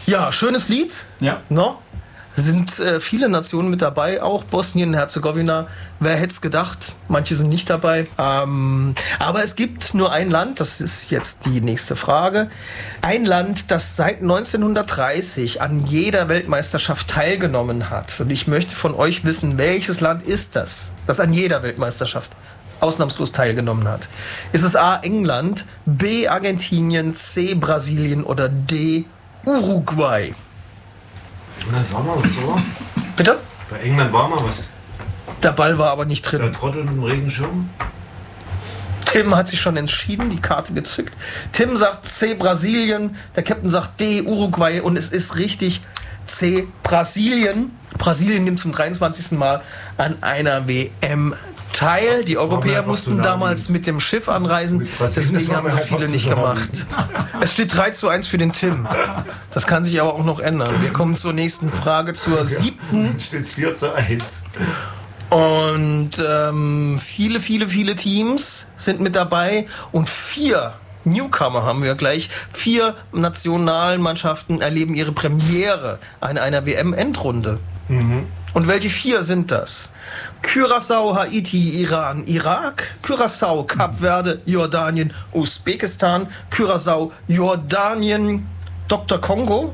Ja, schönes Lied. Ja. No? Sind viele Nationen mit dabei, auch Bosnien-Herzegowina. Wer hätte es gedacht? Manche sind nicht dabei. Aber es gibt nur ein Land, das ist jetzt die nächste Frage. Ein Land, das seit 1930 an jeder Weltmeisterschaft teilgenommen hat. Und ich möchte von euch wissen, welches Land ist das an jeder Weltmeisterschaft ausnahmslos teilgenommen hat. Ist es A, England, B, Argentinien, C, Brasilien oder D, Uruguay? England war mal was, oder? Bitte? Bei England war mal was. Der Ball war aber nicht Der drin. Trottel mit dem Regenschirm. Tim hat sich schon entschieden, die Karte gezückt. Tim sagt C, Brasilien. Der Captain sagt D, Uruguay. Und es ist richtig C, Brasilien. Brasilien nimmt zum 23. Mal an einer WM teil. Die Europäer mussten damals mit dem Schiff anreisen. Deswegen haben das viele nicht gemacht. Es steht 3:1 für den Tim. Das kann sich aber auch noch ändern. Wir kommen zur nächsten Frage, zur 7. Steht 4:1. Und viele Teams sind mit dabei und 4 Newcomer haben wir gleich. 4 Nationalmannschaften erleben ihre Premiere an einer WM-Endrunde. Und welche 4 sind das? Curaçao, Haiti, Iran, Irak, Curaçao, Kap Verde, Jordanien, Usbekistan, Curaçao, Jordanien, Dr. Kongo,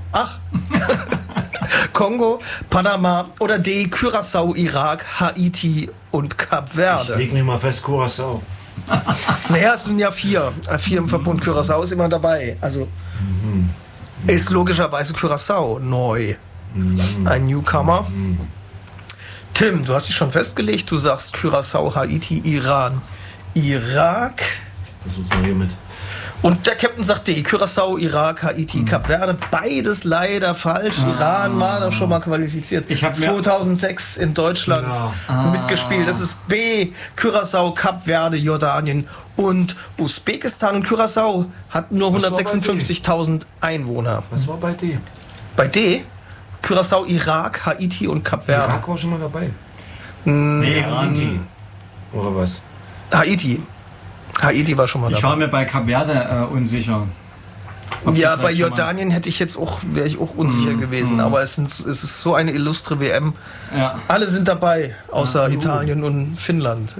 Kongo, Panama oder D, Curaçao, Irak, Haiti und Kap Verde. Ich leg mich mal fest, Curaçao. Naja, es sind ja 4. 4 im Verbund. Curaçao ist immer dabei. Also ist logischerweise Curaçao neu. Ein Newcomer. Tim, du hast dich schon festgelegt. Du sagst Curaçao, Haiti, Iran, Irak. Versuch's mal hier mit. Und der Captain sagt D, Curaçao, Irak, Haiti, Kap Verde. Beides leider falsch. Iran war da schon mal qualifiziert. Ich hab 2006 in Deutschland mitgespielt. Das ist B, Curaçao, Kap Verde, Jordanien und Usbekistan. Und Curaçao hat nur 156.000 Einwohner. Was war bei D? Bei D, Curaçao, Irak, Haiti und Kap Verde. Irak war schon mal dabei. Nee, Haiti. Oder was? Haiti war schon mal dabei. Ich war mir bei Kap Verde unsicher. Ja, bei Jordanien wäre ich auch unsicher gewesen. Aber es ist so eine illustre WM. Ja. Alle sind dabei, außer Italien und Finnland.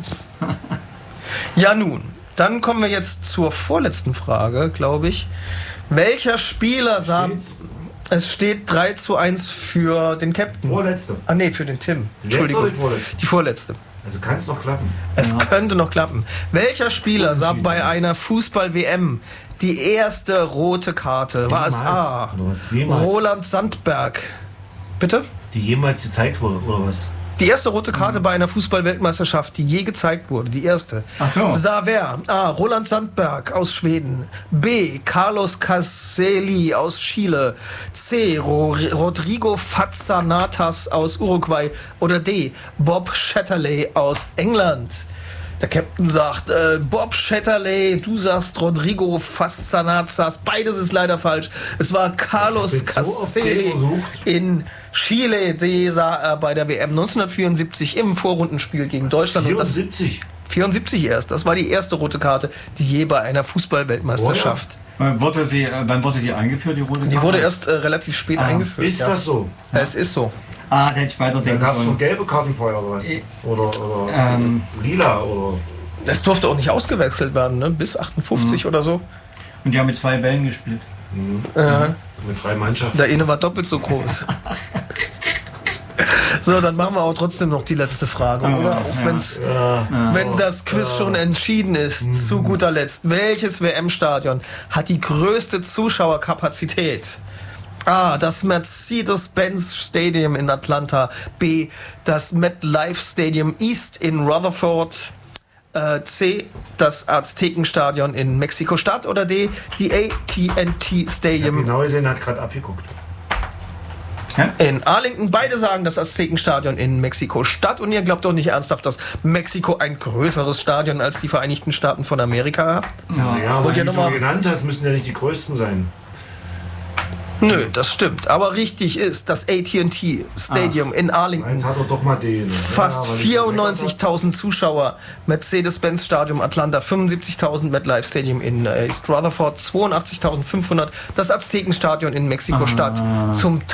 Ja nun, dann kommen wir jetzt zur vorletzten Frage, glaube ich. Welcher Spieler sah... Es steht 3:1 für den Captain. Vorletzte. Nee, für den Tim. Die letzte oder die vorletzte? Die vorletzte. Also kann es noch klappen. Es könnte noch klappen. Welcher Spieler sah bei einer Fußball-WM die erste rote Karte? War es A, Roland Sandberg? Bitte? Die jemals gezeigt wurde, oder was? Die erste rote Karte bei einer Fußball-Weltmeisterschaft, die je gezeigt wurde, die erste. Ach so. Sah wer? A, Roland Sandberg aus Schweden. B, Carlos Caselli aus Chile. C, Rodrigo Fazzanatas aus Uruguay. Oder D, Bob Shatterley aus England. Der Captain sagt, Bob Shatterley, du sagst Rodrigo Fazzanatas. Beides ist leider falsch. Es war Carlos Caselli in Chile. Die sah er bei der WM 1974 im Vorrundenspiel gegen Deutschland. 74? 74 erst. Das war die erste rote Karte, die je bei einer Fußball-Weltmeisterschaft. Wann wurde die eingeführt, die rote Karte? Die wurde erst relativ spät eingeführt. Ist das so? Ja, es ist so. Da hätte ich weiter Dann denken gab es sollen. noch gelbe Karten vorher oder was? Oder lila oder... Es durfte auch nicht ausgewechselt werden, ne? Bis 58 oder so. Und die haben mit 2 Bällen gespielt. Mit 3 Mannschaften. Der eine war doppelt so groß. So, dann machen wir auch trotzdem noch die letzte Frage, oder? Auch wenn das Quiz schon entschieden ist, zu guter Letzt. Welches WM-Stadion hat die größte Zuschauerkapazität? A, das Mercedes-Benz Stadium in Atlanta. B, das MetLife Stadium East in Rutherford. C, das Aztekenstadion in Mexiko-Stadt. Oder D, die AT&T Stadium. Genau gesehen, hat gerade abgeguckt. In Arlington. Beide sagen das Aztekenstadion in Mexiko-Stadt. Und ihr glaubt doch nicht ernsthaft, dass Mexiko ein größeres Stadion als die Vereinigten Staaten von Amerika hat? Ja, aber Und die ja du nochmal genannt hast, müssen ja nicht die größten sein. Nö, das stimmt. Aber richtig ist, das AT&T Stadium in Arlington. Eins hat er doch mal den. Fast 94.000 Zuschauer. Mercedes-Benz Stadium Atlanta 75.000. MetLife Stadium in East Rutherford 82.500. Das Aztekenstadion in Mexiko-Stadt zum